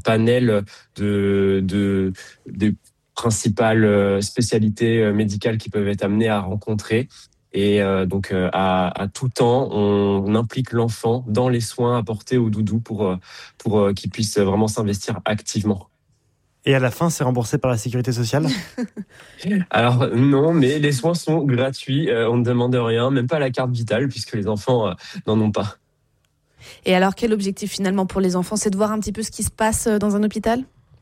panel des principales spécialités médicales qui peuvent être amenées à rencontrer. Et donc, à tout temps, on implique l'enfant dans les soins apportés au doudou pour qu'il puisse vraiment s'investir activement. Et à la fin, c'est remboursé par la sécurité sociale ? Alors non, mais les soins sont gratuits, on ne demande rien, même pas la carte vitale, puisque les enfants n'en ont pas. Et alors, quel objectif finalement pour les enfants ? C'est de voir un petit peu ce qui se passe dans un hôpital ?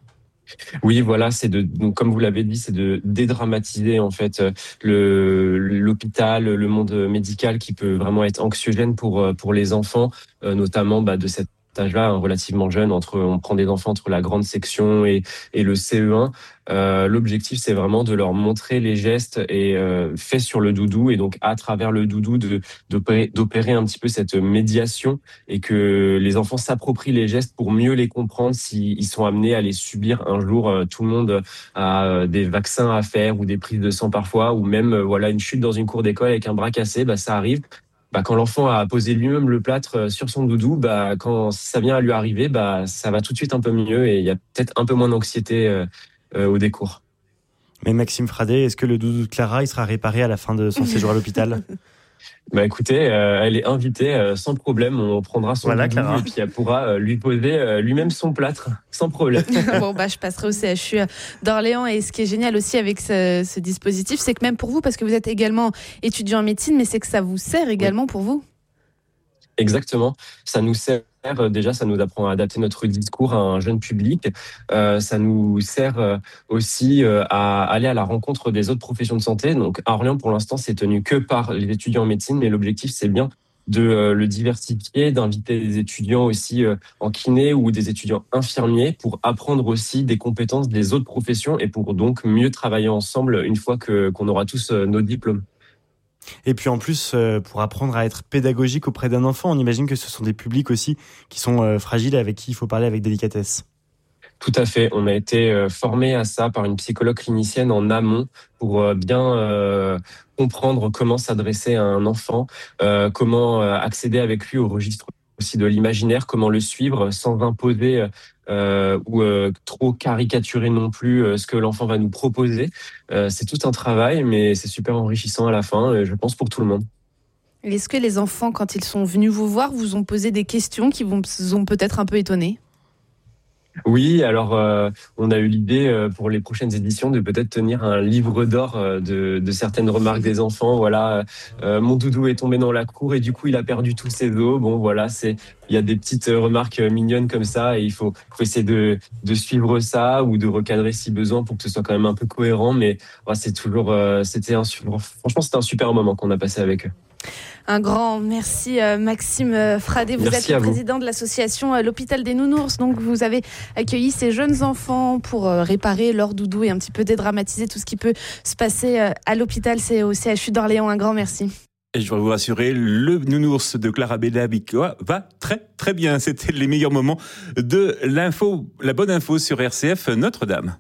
Oui, voilà, donc, comme vous l'avez dit, c'est de dédramatiser en fait l'hôpital, le monde médical qui peut vraiment être anxiogène pour les enfants, notamment de cet âge-là, relativement jeune. On prend des enfants entre la grande section et le CE1. L'objectif, c'est vraiment de leur montrer les gestes et faits sur le doudou, et donc à travers le doudou d'opérer un petit peu cette médiation, et que les enfants s'approprient les gestes pour mieux les comprendre s'ils sont amenés à les subir un jour. Tout le monde a des vaccins à faire ou des prises de sang parfois, ou même une chute dans une cour d'école avec un bras cassé, ça arrive. Quand l'enfant a posé lui-même le plâtre sur son doudou, si ça vient à lui arriver, ça va tout de suite un peu mieux, et il y a peut-être un peu moins d'anxiété au décours. Mais Maxime Fradet, est-ce que le doudou de Clara, il sera réparé à la fin de son séjour à l'hôpital ? Écoutez, elle est invitée sans problème. On prendra son doudou, Clara, et puis elle pourra lui poser lui-même son plâtre sans problème. Bon, je passerai au CHU d'Orléans. Et ce qui est génial aussi avec ce dispositif, c'est que même pour vous, parce que vous êtes également étudiant en médecine, mais c'est que ça vous sert également pour vous. Exactement. Ça nous sert. Déjà, ça nous apprend à adapter notre discours à un jeune public. Ça nous sert aussi à aller à la rencontre des autres professions de santé. Donc, à Orléans, pour l'instant, c'est tenu que par les étudiants en médecine, mais l'objectif, c'est bien de le diversifier, d'inviter des étudiants aussi en kiné ou des étudiants infirmiers pour apprendre aussi des compétences des autres professions, et pour donc mieux travailler ensemble une fois qu'on aura tous nos diplômes. Et puis en plus, pour apprendre à être pédagogique auprès d'un enfant, on imagine que ce sont des publics aussi qui sont fragiles, avec qui il faut parler avec délicatesse. Tout à fait. On a été formé à ça par une psychologue clinicienne en amont pour bien comprendre comment s'adresser à un enfant, comment accéder avec lui au registre aussi de l'imaginaire, comment le suivre sans imposer ou trop caricaturer non plus ce que l'enfant va nous proposer. C'est tout un travail, mais c'est super enrichissant à la fin, je pense, pour tout le monde. Est-ce que les enfants, quand ils sont venus vous voir, vous ont posé des questions qui vous ont peut-être un peu étonné ? Oui, alors on a eu l'idée pour les prochaines éditions de peut-être tenir un livre d'or de certaines remarques des enfants. Voilà, mon doudou est tombé dans la cour et du coup il a perdu tous ses os. Bon, voilà, il y a des petites remarques mignonnes comme ça, et il faut essayer de suivre ça ou de recadrer si besoin pour que ce soit quand même un peu cohérent. Mais franchement, c'était un super moment qu'on a passé avec eux. Un grand merci Maxime Fradet. Vous êtes le président de l'association L'Hôpital des Nounours. Donc vous avez accueilli ces jeunes enfants pour réparer leur doudou et un petit peu dédramatiser tout ce qui peut se passer à l'hôpital. C'est au CHU d'Orléans. Un grand merci. Et je voudrais vous rassurer, le nounours de Clara Bellabicoa va très très bien. C'était les meilleurs moments de l'info, la bonne info sur RCF Notre-Dame.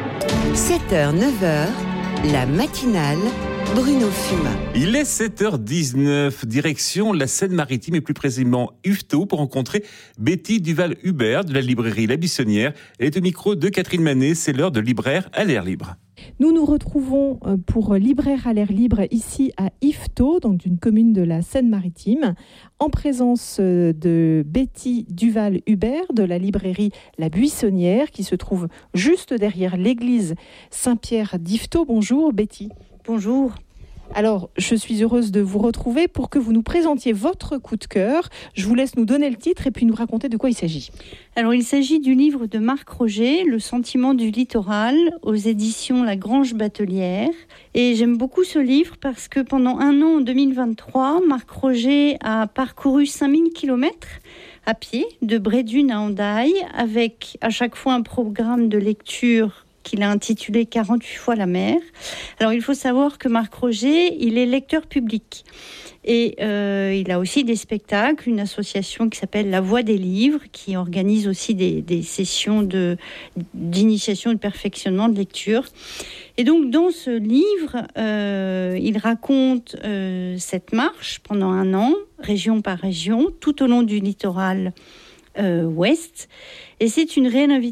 7h, 9h, la matinale Bruno Fuma. Il est 7h19, direction la Seine-Maritime et plus précisément Yvetot pour rencontrer Betty Duval-Hubert de la librairie La Buissonnière. Elle est au micro de Catherine Manet, c'est l'heure de Libraire à l'air libre. Nous nous retrouvons pour Libraire à l'air libre ici à Yvetot, donc une commune de la Seine-Maritime, en présence de Betty Duval-Hubert de la librairie La Buissonnière qui se trouve juste derrière l'église Saint-Pierre d'Yvetot. Bonjour Betty. Bonjour. Alors, je suis heureuse de vous retrouver pour que vous nous présentiez votre coup de cœur. Je vous laisse nous donner le titre et puis nous raconter de quoi il s'agit. Alors, il s'agit du livre de Marc Roger, Le sentiment du littoral, aux éditions La Grange Batelière. Et j'aime beaucoup ce livre parce que pendant un an, en 2023, Marc Roger a parcouru 5000 kilomètres à pied, de Brédune à Hendaye, avec à chaque fois un programme de lecture qu'il a intitulé 48 fois la mer. Alors, il faut savoir que Marc Roger, il est lecteur public. Et il a aussi des spectacles, une association qui s'appelle La Voix des livres, qui organise aussi des sessions d'initiation et de perfectionnement de lecture. Et donc, dans ce livre, il raconte cette marche pendant un an, région par région, tout au long du littoral ouest. Et c'est une réelle invitation